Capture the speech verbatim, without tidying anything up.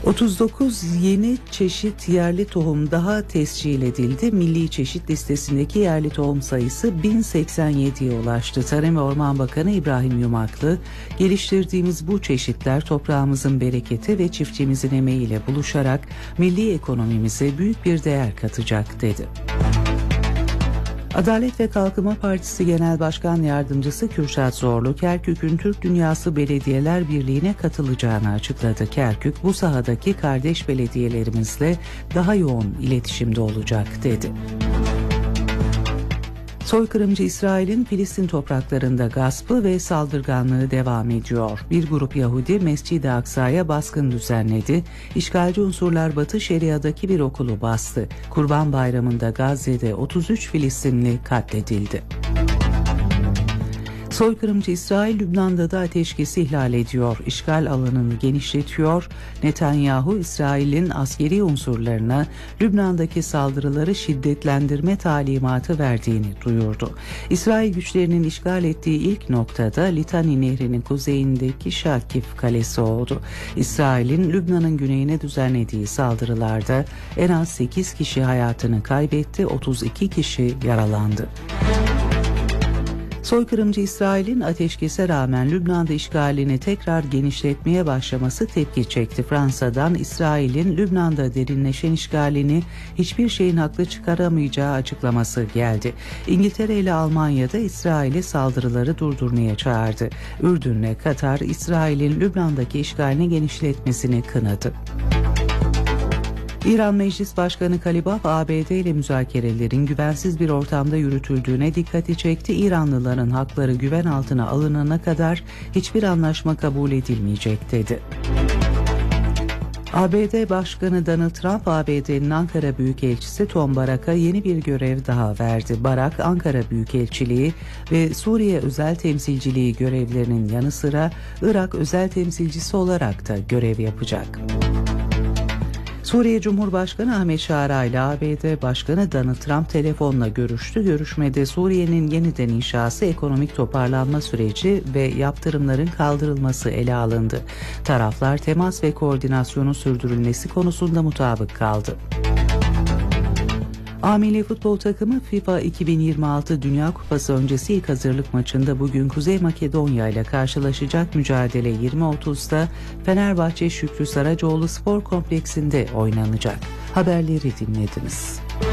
otuz dokuz yeni çeşit yerli tohum daha tescil edildi. Milli Çeşit Listesi'ndeki yerli tohum sayısı bin seksen yediye ulaştı. Tarım ve Orman Bakanı İbrahim Yumaklı, geliştirdiğimiz bu çeşitler toprağımızın bereketi ve çiftçimizin emeğiyle buluşarak milli ekonomimize büyük bir değer katacak dedi. Adalet ve Kalkınma Partisi Genel Başkan Yardımcısı Kürşat Zorlu, Kerkük'ün Türk Dünyası Belediyeler Birliği'ne katılacağını açıkladı. Kerkük, bu sahadaki kardeş belediyelerimizle daha yoğun iletişimde olacak dedi. Soykırımcı İsrail'in Filistin topraklarında gaspı ve saldırganlığı devam ediyor. Bir grup Yahudi Mescid-i Aksa'ya baskın düzenledi. İşgalci unsurlar Batı Şeria'daki bir okulu bastı. Kurban Bayramı'nda Gazze'de otuz üç Filistinli katledildi. Soykırımcı İsrail, Lübnan'da da ateşkesi ihlal ediyor. İşgal alanını genişletiyor. Netanyahu, İsrail'in askeri unsurlarına Lübnan'daki saldırıları şiddetlendirme talimatı verdiğini duyurdu. İsrail güçlerinin işgal ettiği ilk noktada Litani Nehri'nin kuzeyindeki Şakif Kalesi oldu. İsrail'in Lübnan'ın güneyine düzenlediği saldırılarda en az sekiz kişi hayatını kaybetti, otuz iki kişi yaralandı. Soykırımcı İsrail'in ateşkese rağmen Lübnan'da işgalini tekrar genişletmeye başlaması tepki çekti. Fransa'dan İsrail'in Lübnan'da derinleşen işgalini hiçbir şeyin haklı çıkaramayacağı açıklaması geldi. İngiltere ile Almanya'da İsrail'e saldırıları durdurmaya çağırdı. Ürdün'le Katar, İsrail'in Lübnan'daki işgalini genişletmesini kınadı. İran Meclis Başkanı Kalibaf, A B D ile müzakerelerin güvensiz bir ortamda yürütüldüğüne dikkati çekti. İranlıların hakları güven altına alınana kadar hiçbir anlaşma kabul edilmeyecek dedi. A B D Başkanı Donald Trump, A B D'nin Ankara Büyükelçisi Tom Barak'a yeni bir görev daha verdi. Barak, Ankara Büyükelçiliği ve Suriye Özel Temsilciliği görevlerinin yanı sıra Irak Özel Temsilcisi olarak da görev yapacak. Suriye Cumhurbaşkanı Ahmet Şara ile A B D Başkanı Donald Trump telefonla görüştü. Görüşmede Suriye'nin yeniden inşası, ekonomik toparlanma süreci ve yaptırımların kaldırılması ele alındı. Taraflar temas ve koordinasyonun sürdürülmesi konusunda mutabık kaldı. A Milli Futbol Takımı FIFA iki bin yirmi altı Dünya Kupası öncesi ilk hazırlık maçında bugün Kuzey Makedonya ile karşılaşacak. Mücadele yirmi otuzda Fenerbahçe Şükrü Saracoğlu Spor Kompleksinde oynanacak. Haberleri dinlediniz.